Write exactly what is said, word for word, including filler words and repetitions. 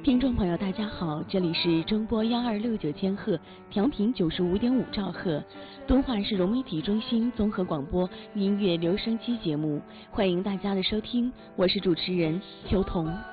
听众朋友，大家好，这里是中波幺二六九千赫，调频九十五点五兆赫，敦化市融媒体中心综合广播音乐留声机节目，欢迎大家的收听，我是主持人秋彤。